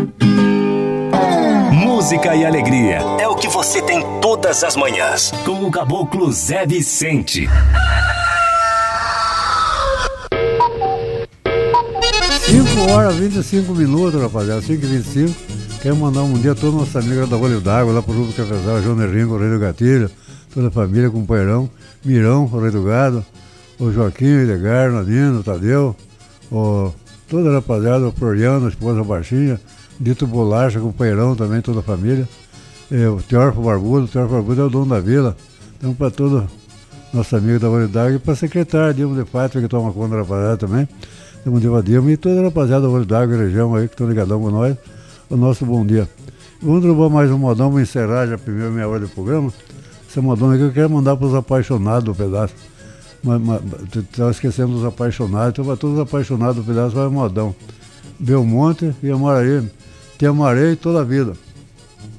Música e alegria é o que você tem todas as manhãs. Com o Caboclo Zé Vicente. 5h25, rapaziada, 5h25. Quero mandar um dia a toda nossa amiga da Olho d'Água, lá pro Grupo Cafezal, João Nerringo, o Rei do Gatilho, toda a família, companheirão, Mirão, o Rei do Gado, o Joaquim, o Edgar, o Nadino, o Tadeu, toda a rapaziada, o Floriano, a esposa Baixinha, Dito Bolacha, companheirão também, toda a família, o Teorfo Barbudo é o dono da vila, então para toda nossa amiga da Olho d'Água e para a secretária Dilma de Pátria, que toma conta da rapaziada também, temos de Dilma e toda a rapaziada da Olho d'Água e região aí, que estão ligadão com nós, o nosso bom dia. Vamos derrubar mais um modão para encerrar já a primeira meia hora do programa. Esse modão aqui eu quero mandar para os apaixonados do pedaço. Estava esquecendo dos apaixonados, então para todos os apaixonados do pedaço vai o modão. Belmonte e Amaraí, te amarei toda a vida.